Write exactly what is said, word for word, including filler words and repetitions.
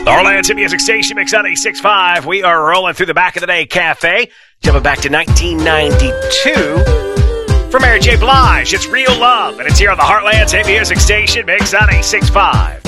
The Heartland's Hit Music Station, Mix ninety-six point five. We are rolling through the Back of the Day Cafe. Jumping back to nineteen ninety-two. For Mary J. Blige, it's Real Love, and it's here on the Heartland's Hit Music Station, Mix ninety-six point five.